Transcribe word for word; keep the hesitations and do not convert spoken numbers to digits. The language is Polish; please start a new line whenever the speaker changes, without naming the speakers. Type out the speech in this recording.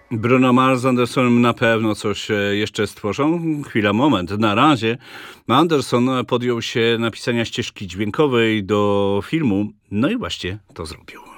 Bruno Mars z Andersonem na pewno coś e, jeszcze stworzą. Chwila, moment. Na razie Anderson podjął się napisania ścieżki dźwiękowej do filmu, no i właśnie to zrobił.